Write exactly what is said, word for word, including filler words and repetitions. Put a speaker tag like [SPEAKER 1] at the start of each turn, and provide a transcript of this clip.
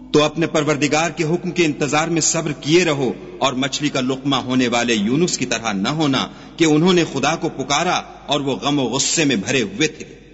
[SPEAKER 1] तो अपने परवरदिगार के हुक्म के इंतजार में सब्र किए रहो और मछली का लुकमा होने वाले यूनुस की तरह न होना कि उन्होंने खुदा को पुकारा और वो गम और गुस्से में भरे हुए थे।